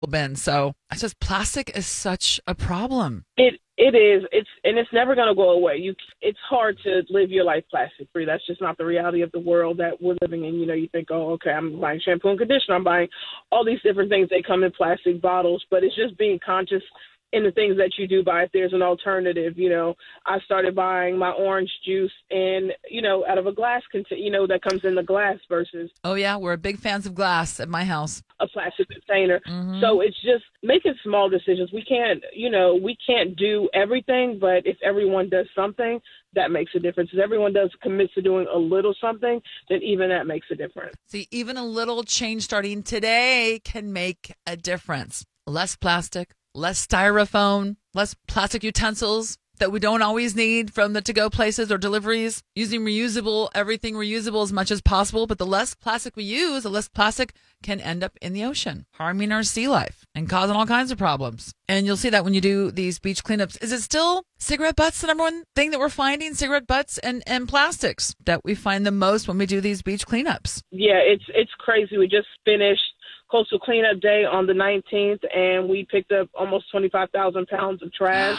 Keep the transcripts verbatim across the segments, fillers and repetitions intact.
bin. So I just plastic is such a problem. It it is. It's and it's never going to go away. You, it's hard to live your life plastic free. That's just not the reality of the world that we're living in. You know, you think, oh, okay, I'm buying shampoo and conditioner. I'm buying all these different things. They come in plastic bottles, but it's just being conscious in the things that you do buy. If there's an alternative, you know, I started buying my orange juice in, you know, out of a glass container, you know, that comes in the glass versus. Oh yeah, we're big fans of glass at my house. A plastic container. Mm-hmm. So it's just making small decisions. We can't, you know, we can't do everything, but if everyone does something, that makes a difference. If everyone does commit to doing a little something, then even that makes a difference. See, even a little change starting today can make a difference. Less plastic, less styrofoam, less plastic utensils that we don't always need from the to-go places or deliveries, using reusable, everything reusable as much as possible. But the less plastic we use, the less plastic can end up in the ocean, harming our sea life and causing all kinds of problems. And you'll see that when you do these beach cleanups. Is it still cigarette butts, the number one thing that we're finding? Cigarette butts and, and plastics that we find the most when we do these beach cleanups. Yeah, it's it's crazy. We just finished Coastal Cleanup Day on the nineteenth, and we picked up almost twenty-five thousand pounds of trash.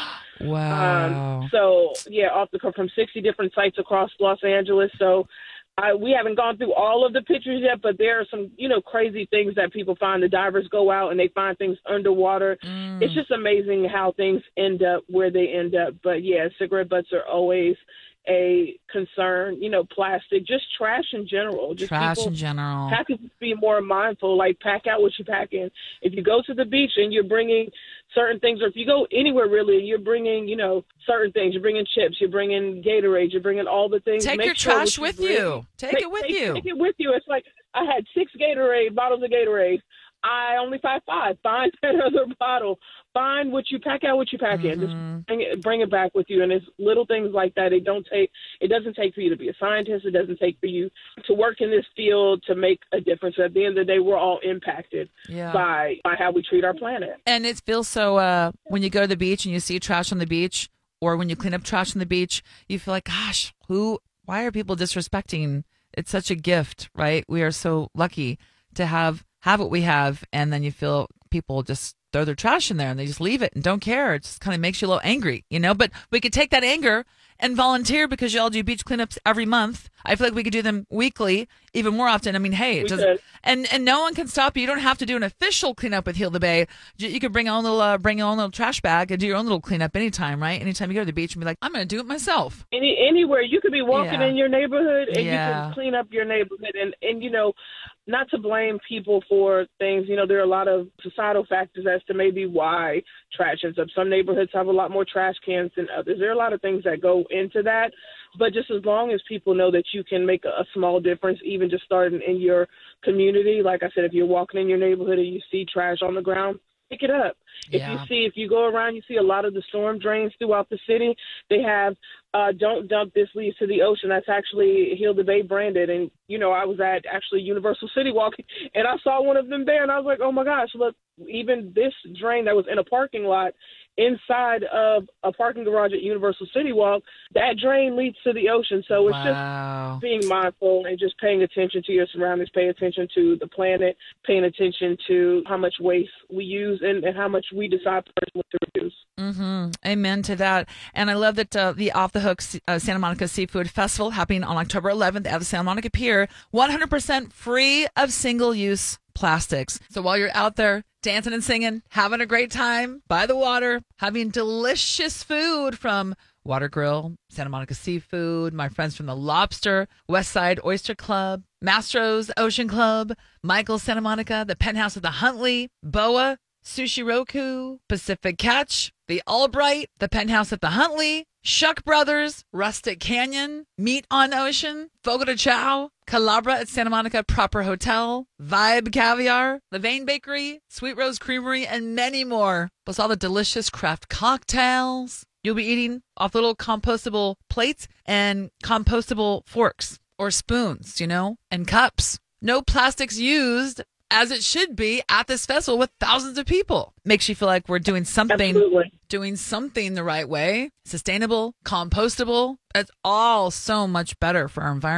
Wow. Um, so, yeah, off the from sixty different sites across Los Angeles. So I, we haven't gone through all of the pictures yet, but there are some, you know, crazy things that people find. The divers go out and they find things underwater. Mm. It's just amazing how things end up where they end up. But, yeah, cigarette butts are always a concern, you know, plastic, just trash in general. Just trash people in general. Have to be more mindful, like pack out what you pack in. If you go to the beach and you're bringing certain things, or if you go anywhere really, you're bringing, you know, certain things. You're bringing chips, you're bringing Gatorade, you're bringing all the things. Take Make your sure trash with bring, you. Take, take it with take, you. Take it with you. It's like I had six Gatorade, bottles of Gatorade. I only five five. Find another bottle. Find what you pack out, what you pack mm-hmm. in. Just bring it, bring it back with you. And it's little things like that. It don't take. It doesn't take for you to be a scientist. It doesn't take for you to work in this field to make a difference. At the end of the day, we're all impacted yeah. by by how we treat our planet. And it feels so. Uh, when you go to the beach and you see trash on the beach, or when you clean up trash on the beach, you feel like, gosh, who? Why are people disrespecting? It's such a gift, right? We are so lucky to have. have what we have, and then you feel people just throw their trash in there and they just leave it and don't care. It just kind of makes you a little angry, you know, but we could take that anger and volunteer because y'all do beach cleanups every month. I feel like we could do them weekly, even more often. I mean, hey, it doesn't, and, and no one can stop you. You don't have to do an official cleanup with Heal the Bay. You could bring your own little, uh, bring your own little trash bag and do your own little cleanup anytime, right? Anytime you go to the beach and be like, I'm going to do it myself. Any, anywhere. You could be walking yeah. in your neighborhood and yeah. you can clean up your neighborhood and, and, you know, not to blame people for things. You know, there are a lot of societal factors as to maybe why trash ends up. Some neighborhoods have a lot more trash cans than others. There are a lot of things that go into that. But just as long as people know that you can make a, a small difference, even just starting in your community. Like I said, if you're walking in your neighborhood and you see trash on the ground, pick it up. If yeah. you see, if you go around, you see a lot of the storm drains throughout the city. They have uh, "Don't dump this leads to the ocean." That's actually Heal the Bay branded. And you know, I was at actually Universal City Walk, and I saw one of them there, and I was like, "Oh my gosh, look!" Even this drain that was in a parking lot inside of a parking garage at Universal City Walk, that drain leads to the ocean. So it's wow. just being mindful and just paying attention to your surroundings, pay attention to the planet, paying attention to how much waste we use and, and how much we decide personally to reduce. Mm-hmm. Amen to that. And I love that uh, the Off the Hook uh, Santa Monica Seafood Festival happening on October eleventh at the Santa Monica Pier, one hundred percent free of single-use plastics. So while you're out there dancing and singing, having a great time by the water, having delicious food from Water Grill, Santa Monica Seafood, my friends from the Lobster, Westside Oyster Club, Mastro's Ocean Club, Michael's Santa Monica, the Penthouse at the Huntley, B O A, Sushi Roku, Pacific Catch, the Albright, the Penthouse at the Huntley, Shuck Brothers, Rustic Canyon, Meat on Ocean, Fogo de Chao, Calabra at Santa Monica Proper Hotel, Vibe Caviar, Levain Bakery, Sweet Rose Creamery, and many more. Plus all the delicious craft cocktails. You'll be eating off little compostable plates and compostable forks or spoons, you know, and cups. No plastics used, as it should be at this festival with thousands of people. Makes you feel like we're doing something, Absolutely. doing something the right way. Sustainable, compostable. It's all so much better for our environment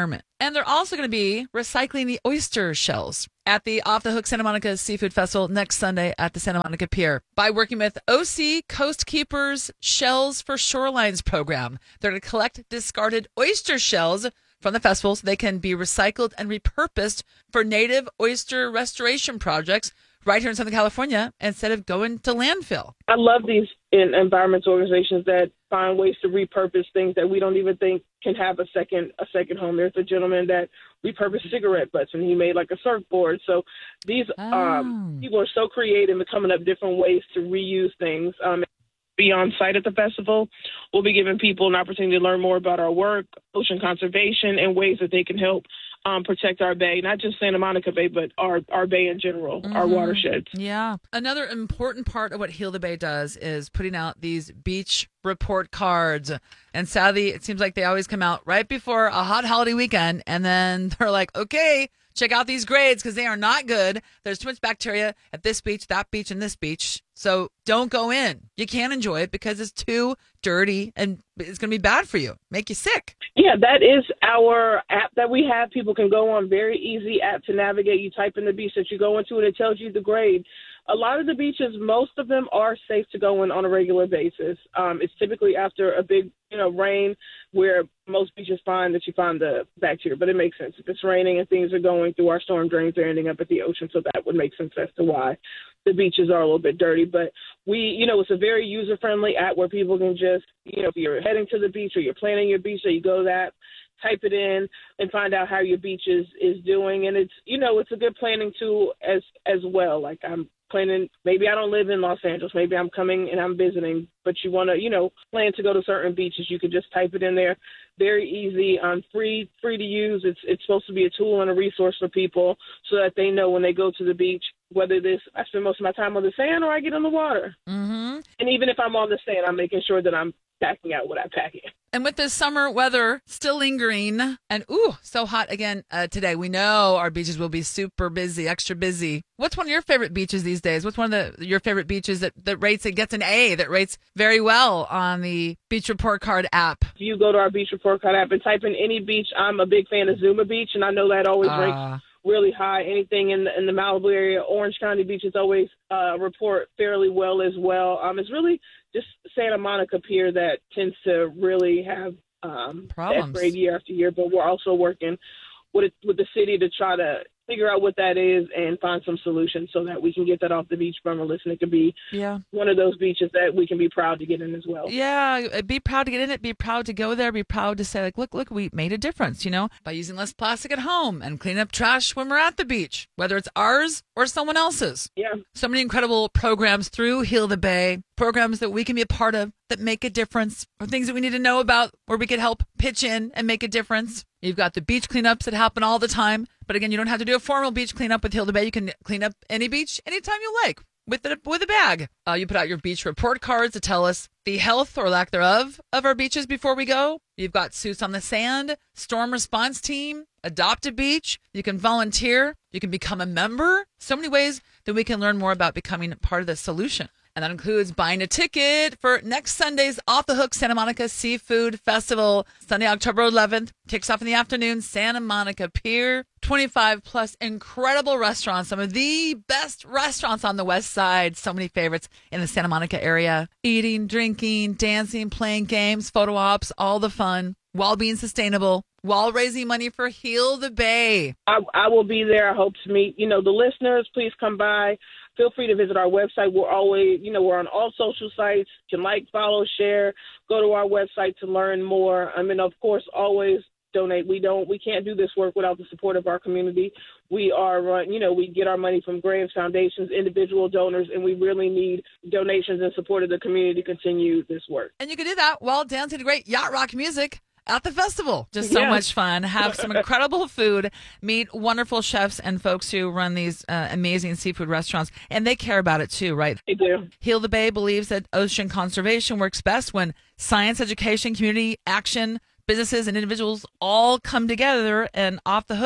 And they're also going to be recycling the oyster shells at the Off the Hook Santa Monica Seafood Festival next Sunday at the Santa Monica Pier by working with O C Coast Keepers Shells for Shorelines program. They're going to collect discarded oyster shells from the festival so they can be recycled and repurposed for native oyster restoration projects right here in Southern California instead of going to landfill. I love these in environmental organizations that find ways to repurpose things that we don't even think can have a second a second home. There's a gentleman that repurposed cigarette butts and he made like a surfboard. So these Oh. um, people are so creative and coming up with different ways to reuse things. Um, be on site at the festival. We'll be giving people an opportunity to learn more about our work, ocean conservation, and ways that they can help um, protect our bay, not just Santa Monica Bay, but our, our bay in general, Mm-hmm. our watersheds. Yeah. Another important part of what Heal the Bay does is putting out these beach report cards. And sadly, it seems like they always come out right before a hot holiday weekend. And then they're like, okay, check out these grades because they are not good. There's too much bacteria at this beach, that beach, and this beach. So don't go in. You can't enjoy it because it's too dirty and it's going to be bad for you, make you sick. Yeah, that is our app that we have. People can go on, very easy app to navigate. You type in the beach that you go into and it tells you the grade. A lot of the beaches, most of them are safe to go in on a regular basis. Um, it's typically after a big, you know, rain where most beaches find that you find the bacteria, but it makes sense. If it's raining and things are going through our storm drains, they're ending up at the ocean, so that would make sense as to why the beaches are a little bit dirty. But we, you know, it's a very user-friendly app where people can just, you know, if you're heading to the beach or you're planning your beach, so you go to that, type it in and find out how your beach is, is doing. And it's, you know, it's a good planning tool as, as well. Like I'm planning, maybe I don't live in Los Angeles, maybe I'm coming and I'm visiting, but you want to, you know, plan to go to certain beaches. You could just type it in there. Very easy, um, free, free to use. It's, it's supposed to be a tool and a resource for people so that they know when they go to the beach, whether this, I spend most of my time on the sand or I get on the water. Mm-hmm. And even if I'm on the sand, I'm making sure that I'm packing out what I'm packing. And with this summer weather still lingering and, ooh, so hot again uh, today, we know our beaches will be super busy, extra busy. What's one of your favorite beaches these days? What's one of the, your favorite beaches that, that rates, it gets an A, that rates very well on the Beach Report Card app? If you go to our Beach Report Card app and type in any beach, I'm a big fan of Zuma Beach, and I know that always Uh, ranks really high. Anything in the, in the Malibu area, Orange County beaches always uh, report fairly well as well. Um, it's really just Santa Monica Pier that tends to really have um, that Problems. grade year after year, but we're also working with, it, with the city to try to figure out what that is and find some solutions so that we can get that off the beach burner list, and it could be Yeah. one of those beaches that we can be proud to get in as well. Yeah, be proud to get in it, be proud to go there, be proud to say, like, look, look, we made a difference, you know, by using less plastic at home and cleaning up trash when we're at the beach, whether it's ours or someone else's. Yeah. So many incredible programs through Heal the Bay, programs that we can be a part of that make a difference, or things that we need to know about where we could help pitch in and make a difference. You've got the beach cleanups that happen all the time. But again, you don't have to do a formal beach cleanup with Heal the Bay. You can clean up any beach anytime you like with a, with a bag. Uh, you put out your beach report cards to tell us the health or lack thereof of our beaches before we go. You've got Suits on the Sand, Storm Response Team, Adopt a Beach. You can volunteer. You can become a member. So many ways that we can learn more about becoming part of the solution. And that includes buying a ticket for next Sunday's Off the Hook Santa Monica Seafood Festival. Sunday, October eleventh. Kicks off in the afternoon. Santa Monica Pier. twenty-five plus incredible restaurants. Some of the best restaurants on the west side. So many favorites in the Santa Monica area. Eating, drinking, dancing, playing games, photo ops, all the fun, while being sustainable, while raising money for Heal the Bay. I, I will be there. I hope to meet, you know, the listeners. Please come by. Feel free to visit our website. We're always, you know, we're on all social sites. You can like, follow, share. Go to our website to learn more. I mean, of course, always donate. We don't, we can't do this work without the support of our community. We are, run, you know, we get our money from Graves Foundations, individual donors, and we really need donations and support of the community to continue this work. And you can do that while dancing to great yacht rock music at the festival. Just so Yeah. much fun. Have some incredible food. Meet wonderful chefs and folks who run these uh, amazing seafood restaurants. And they care about it too, right? They do. Heal the Bay believes that ocean conservation works best when science, education, community action, businesses, and individuals all come together. And Off the Hook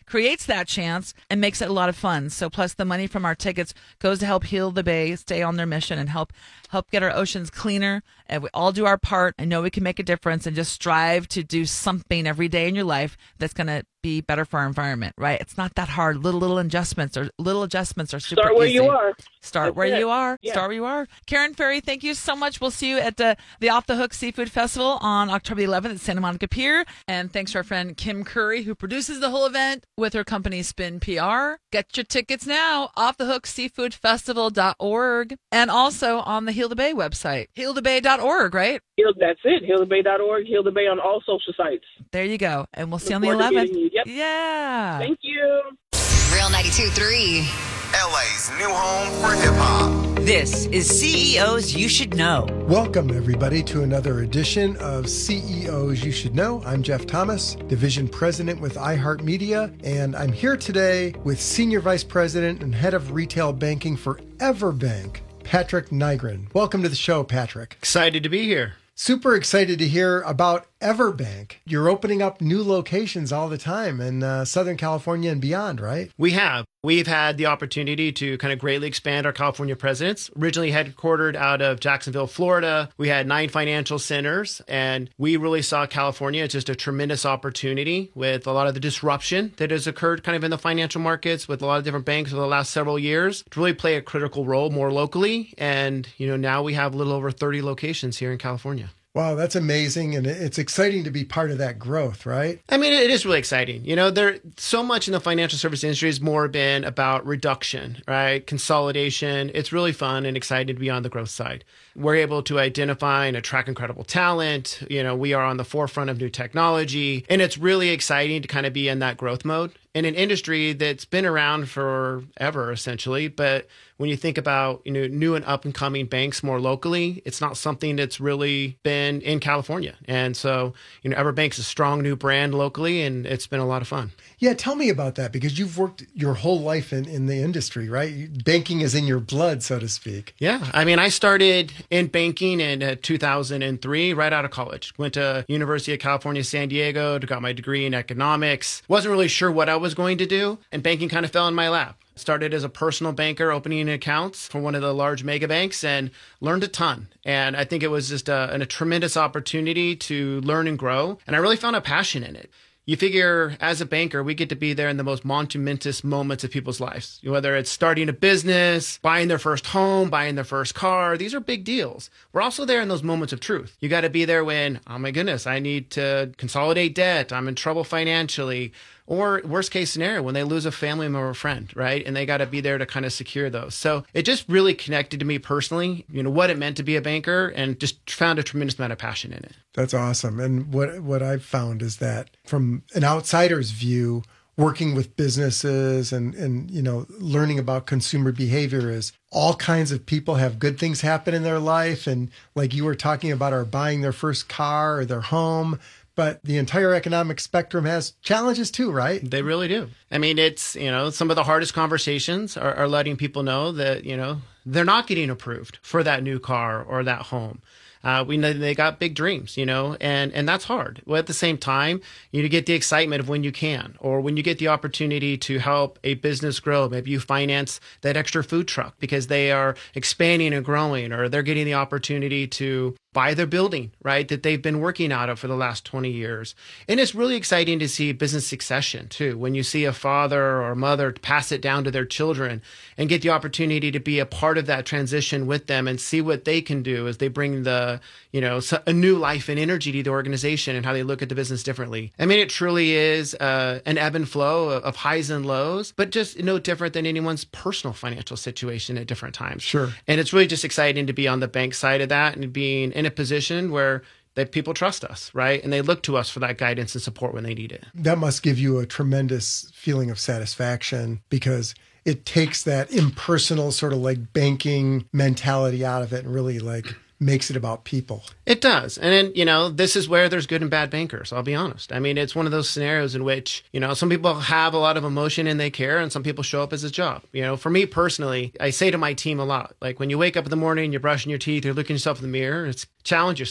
creates that chance and makes it a lot of fun. So plus the money from our tickets goes to help heal the Bay, stay on their mission, and help help get our oceans cleaner. And we all do our part. I know we can make a difference, and just strive to do something every day in your life that's going to be better for our environment, right? It's not that hard. Little, little adjustments or little adjustments are super Start where easy. you are. Start That's where it. you are. Yeah. Start where you are. Karen Ferry, thank you so much. We'll see you at the, the Off the Hook Seafood Festival on October eleventh at Santa Monica Pier. And thanks to our friend Kim Curry, who produces the whole event with her company Spin P R. Get your tickets now, off the hook seafood festival dot org, and also on the Heal the Bay website, heal the bay dot org, right? Heal, that's it. heal the bay dot org. Heal the Bay on all social sites. There you go. And we'll see you on Look the forward to eleventh. meeting you. Yep. Yeah. Thank you. Real ninety-two point three. L A's new home for hip hop. This is C E Os You Should Know. Welcome, everybody, to another edition of C E Os You Should Know. I'm Jeff Thomas, Division President with iHeartMedia, and I'm here today with Senior Vice President and Head of Retail Banking for Everbank, Patrick Nygren. Welcome to the show, Patrick. Excited to be here. Super excited to hear about Everbank. You're opening up new locations all the time in uh, Southern California and beyond, right? We have. We've had the opportunity to kind of greatly expand our California presence. Originally headquartered out of Jacksonville, Florida, we had nine financial centers, and we really saw California as just a tremendous opportunity with a lot of the disruption that has occurred kind of in the financial markets with a lot of different banks over the last several years to really play a critical role more locally. And, you know, now we have a little over thirty locations here in California. Wow, that's amazing. And it's exciting to be part of that growth, right? I mean, it is really exciting. You know, there so much in the financial service industry has more been about reduction, right? Consolidation. It's really fun and exciting to be on the growth side. We're able to identify and attract incredible talent. You know, we are on the forefront of new technology, and it's really exciting to kind of be in that growth mode in an industry that's been around forever, essentially. But when you think about, you know, new and up and coming banks more locally, it's not something that's really been in California. And so, you know, Everbank's a strong new brand locally, and it's been a lot of fun. Yeah, tell me about that, because you've worked your whole life in, in the industry, right? Banking is in your blood, so to speak. Yeah. I mean, I started in banking in uh, two thousand three, right out of college. Went to University of California, San Diego, to got my degree in economics. Wasn't really sure what I was going to do, and banking kind of fell in my lap. Started as a personal banker, opening accounts for one of the large mega banks, and learned a ton. And I think it was just a, a tremendous opportunity to learn and grow. And I really found a passion in it. You figure as a banker, we get to be there in the most monumentous moments of people's lives, whether it's starting a business, buying their first home, buying their first car. These are big deals. We're also there in those moments of truth. You got to be there when, oh my goodness, I need to consolidate debt. I'm in trouble financially. Or worst case scenario, when they lose a family member or a friend, right? And they got to be there to kind of secure those. So it just really connected to me personally, you know, what it meant to be a banker, and just found a tremendous amount of passion in it. That's awesome. And what what I've found is that from an outsider's view, working with businesses and, and, you know, learning about consumer behavior is all kinds of people have good things happen in their life. And like you were talking about, are buying their first car or their home. But the entire economic spectrum has challenges too, right? They really do. I mean, it's, you know, some of the hardest conversations are, are letting people know that, you know, they're not getting approved for that new car or that home. Uh, we know they got big dreams, you know, and, and that's hard. Well, at the same time, you get the excitement of when you can, or when you get the opportunity to help a business grow. Maybe you finance that extra food truck because they are expanding and growing, or they're getting the opportunity to buy their building, right, that they've been working out of for the last twenty years. And it's really exciting to see business succession, too, when you see a father or mother pass it down to their children and get the opportunity to be a part of that transition with them and see what they can do as they bring the, you know, a new life and energy to the organization and how they look at the business differently. I mean, it truly is uh, an ebb and flow of highs and lows, but just no different than anyone's personal financial situation at different times. Sure. And it's really just exciting to be on the bank side of that and being in a position where that people trust us, right? And they look to us for that guidance and support when they need it. That must give you a tremendous feeling of satisfaction, because it takes that impersonal sort of like banking mentality out of it and really like makes it about people. It does. And then, you know, this is where there's good and bad bankers, I'll be honest. I mean, it's one of those scenarios in which, you know, some people have a lot of emotion and they care, and some people show up as a job. You know, for me personally, I say to my team a lot, like when you wake up in the morning, you're brushing your teeth, you're looking yourself in the mirror, it's challenge yourself.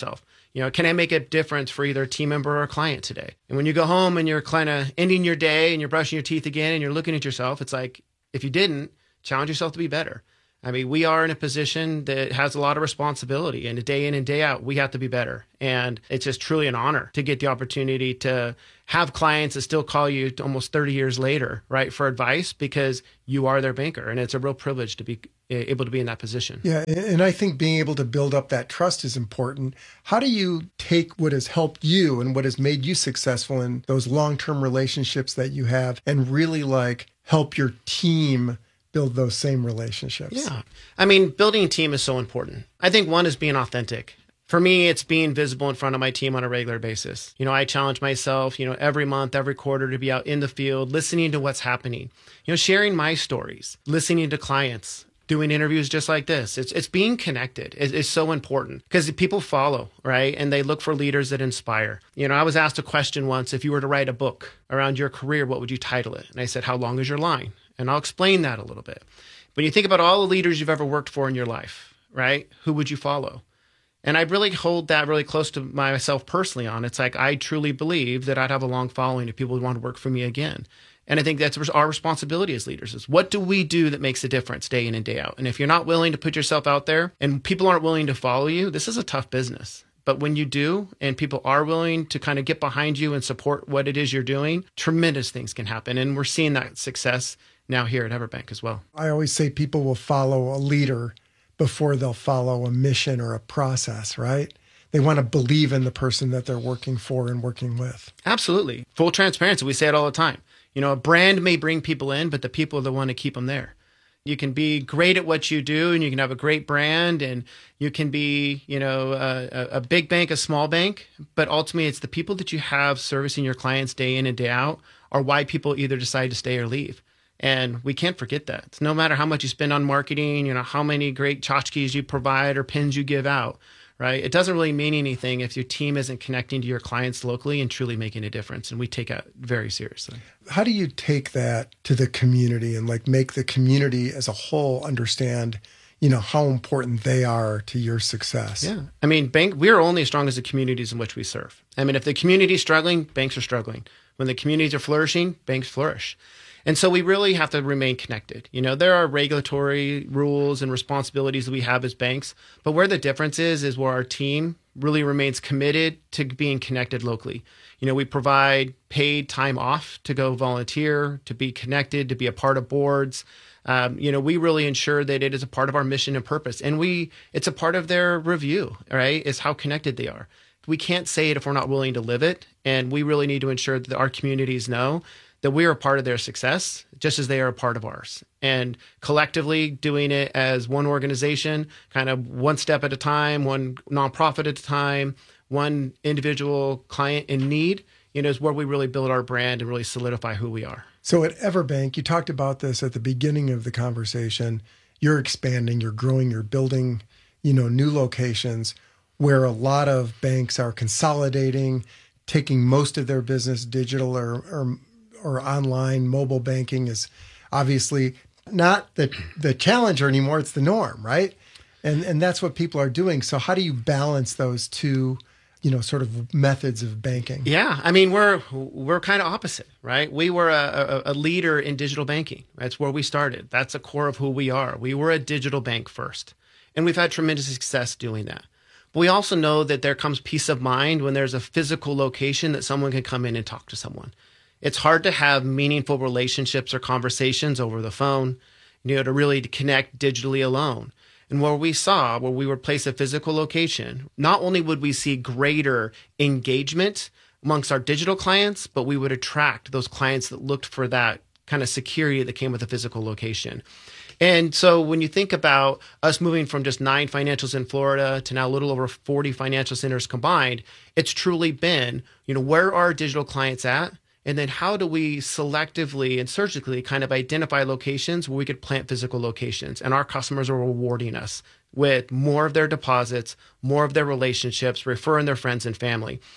You know, can I make a difference for either a team member or a client today? And when you go home and you're kind of ending your day and you're brushing your teeth again and you're looking at yourself, it's like, if you didn't, challenge yourself to be better. I mean, we are in a position that has a lot of responsibility, and day in and day out, we have to be better. And it's just truly an honor to get the opportunity to have clients that still call you almost thirty years later, right, for advice, because you are their banker. And it's a real privilege to be able to be in that position. Yeah. And I think being able to build up that trust is important. How do you take what has helped you and what has made you successful in those long-term relationships that you have and really like help your team build those same relationships? Yeah. I mean, building a team is so important. I think one is being authentic. For me, it's being visible in front of my team on a regular basis. You know, I challenge myself, you know, every month, every quarter to be out in the field, listening to what's happening, you know, sharing my stories, listening to clients, doing interviews just like this. It's it's being connected is, is so important because people follow, right? And they look for leaders that inspire. You know, I was asked a question once, if you were to write a book around your career, what would you title it? And I said, how long is your line? And I'll explain that a little bit. When you think about all the leaders you've ever worked for in your life, right? Who would you follow? And I really hold that really close to myself personally on. It's like, I truly believe that I'd have a long following if people would want to work for me again. And I think that's our responsibility as leaders is what do we do that makes a difference day in and day out? And if you're not willing to put yourself out there and people aren't willing to follow you, this is a tough business. But when you do, and people are willing to kind of get behind you and support what it is you're doing, tremendous things can happen. And we're seeing that success now here at EverBank as well. I always say people will follow a leader before they'll follow a mission or a process, right? They want to believe in the person that they're working for and working with. Absolutely. Full transparency. We say it all the time. You know, a brand may bring people in, but the people are the one to keep them there. You can be great at what you do and you can have a great brand and you can be, you know, a, a big bank, a small bank, but ultimately it's the people that you have servicing your clients day in and day out are why people either decide to stay or leave. And we can't forget that. It's no matter how much you spend on marketing, you know, how many great tchotchkes you provide or pins you give out, right? It doesn't really mean anything if your team isn't connecting to your clients locally and truly making a difference. And we take that very seriously. How do you take that to the community and like make the community as a whole understand, you know, how important they are to your success? Yeah. I mean, bank, we're only as strong as the communities in which we serve. I mean, if the community is struggling, banks are struggling. When the communities are flourishing, banks flourish. And so we really have to remain connected. You know, there are regulatory rules and responsibilities that we have as banks, but where the difference is, is where our team really remains committed to being connected locally. You know, we provide paid time off to go volunteer, to be connected, to be a part of boards. Um, you know, we really ensure that it is a part of our mission and purpose. And we, it's a part of their review, right, is how connected they are. We can't say it if we're not willing to live it. And we really need to ensure that our communities know that we are a part of their success, just as they are a part of ours. And collectively doing it as one organization, kind of one step at a time, one nonprofit at a time, one individual client in need, you know, is where we really build our brand and really solidify who we are. So at EverBank, you talked about this at the beginning of the conversation. You're expanding, you're growing, you're building, you know, new locations where a lot of banks are consolidating, taking most of their business digital or, or or online. Mobile banking is obviously not the the challenger anymore. It's the norm, right? And and that's what people are doing. So how do you balance those two, you know, sort of methods of banking? Yeah, I mean, we're we're kind of opposite, right? We were a, a, a leader in digital banking. That's where we started. That's a core of who we are. We were a digital bank first, and we've had tremendous success doing that. But we also know that there comes peace of mind when there's a physical location that someone can come in and talk to someone. It's hard to have meaningful relationships or conversations over the phone, you know, to really connect digitally alone. And where we saw, where we would place a physical location, not only would we see greater engagement amongst our digital clients, but we would attract those clients that looked for that kind of security that came with a physical location. And so when you think about us moving from just nine financials in Florida to now a little over forty financial centers combined, it's truly been, you know, where are our digital clients at? And then how do we selectively and surgically kind of identify locations where we could plant physical locations? And our customers are rewarding us with more of their deposits, more of their relationships, referring their friends and family.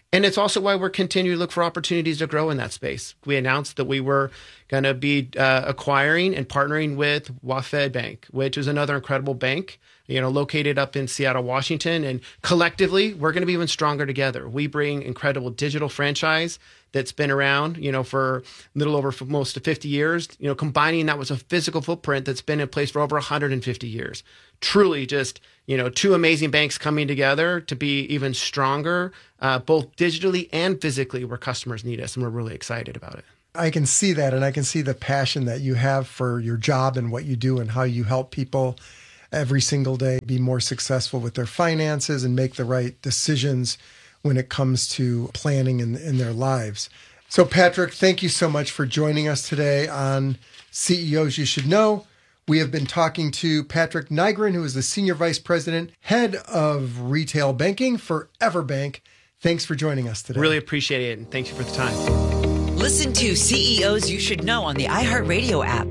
And it's also why we're continuing to look for opportunities to grow in that space. We announced that we were going to be uh, acquiring and partnering with WaFd Bank, which is another incredible bank, you know, located up in Seattle, Washington. And collectively, we're going to be even stronger together. We bring incredible digital franchise that's been around, you know, for a little over for most of fifty years, you know, combining that with a physical footprint that's been in place for over one hundred fifty years. Truly just, you know, two amazing banks coming together to be even stronger, uh, both digitally and physically where customers need us. And we're really excited about it. I can see that, and I can see the passion that you have for your job and what you do and how you help people every single day be more successful with their finances and make the right decisions when it comes to planning in, in their lives. So, Patrick, thank you so much for joining us today on C E Os You Should Know. We have been talking to Patrick Nygren, who is the Senior Vice President, Head of Retail Banking for EverBank. Thanks for joining us today. Really appreciate it, and thank you for the time. Listen to C E Os You Should Know on the iHeartRadio app.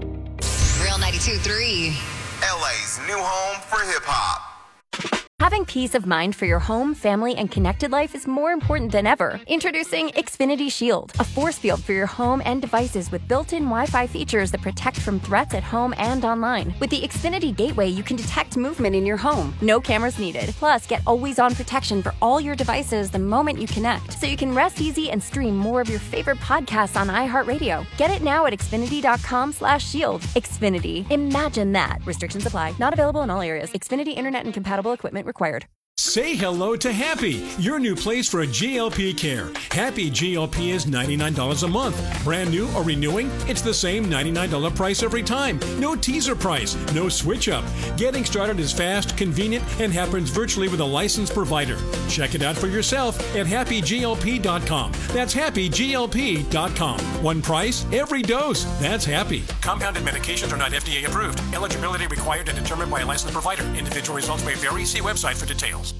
Real ninety-two point three. L A's new home for hip hop. Having peace of mind for your home, family, and connected life is more important than ever. Introducing Xfinity Shield, a force field for your home and devices with built-in Wi-Fi features that protect from threats at home and online. With the Xfinity Gateway, you can detect movement in your home. No cameras needed. Plus, get always-on protection for all your devices the moment you connect, so you can rest easy and stream more of your favorite podcasts on iHeartRadio. Get it now at Xfinity.com slash shield. Xfinity. Imagine that. Restrictions apply. Not available in all areas. Xfinity Internet and compatible equipment required. Say hello to Happy, your new place for G L P care. Happy G L P is ninety-nine dollars a month. Brand new or renewing, it's the same ninety-nine dollars price every time. No teaser price, no switch up. Getting started is fast, convenient, and happens virtually with a licensed provider. Check it out for yourself at happy G L P dot com. That's happy G L P dot com. One price, every dose. That's Happy. Compounded medications are not F D A approved. Eligibility required and determined by a licensed provider. Individual results may vary. See website for details.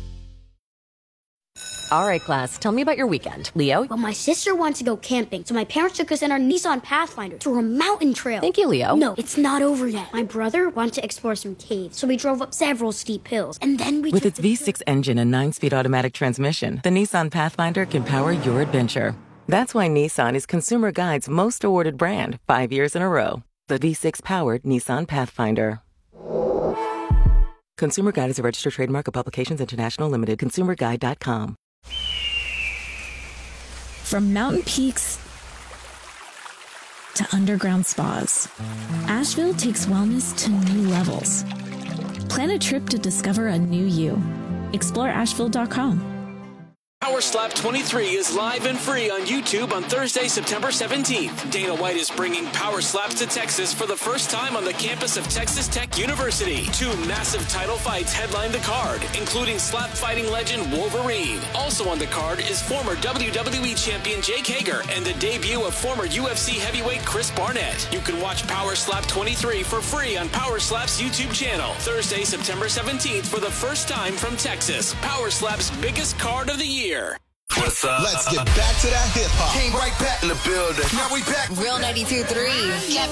All right, class, tell me about your weekend. Leo? Well, my sister wants to go camping, so my parents took us in our Nissan Pathfinder to a mountain trail. Thank you, Leo. No, it's not over yet. My brother wanted to explore some caves, so we drove up several steep hills, and then we With took its V six engine and nine-speed automatic transmission, the Nissan Pathfinder can power your adventure. That's why Nissan is Consumer Guide's most awarded brand five years in a row. The V six-powered Nissan Pathfinder. Consumer Guide is a registered trademark of Publications International Limited. consumer guide dot com. From mountain peaks to underground spas, Asheville takes wellness to new levels. Plan a trip to discover a new you. explore asheville dot com. Power Slap twenty-three is live and free on YouTube on Thursday, September seventeenth. Dana White is bringing Power Slaps to Texas for the first time on the campus of Texas Tech University. Two massive title fights headline the card, including slap fighting legend Wolverine. Also on the card is former W W E champion Jake Hager and the debut of former U F C heavyweight Chris Barnett. You can watch Power Slap twenty-three for free on Power Slap's YouTube channel. Thursday, September seventeenth for the first time from Texas. Power Slap's biggest card of the year. What's up? Let's get back to that hip hop. Came right back in the building. Now we back. Real ninety-two point three.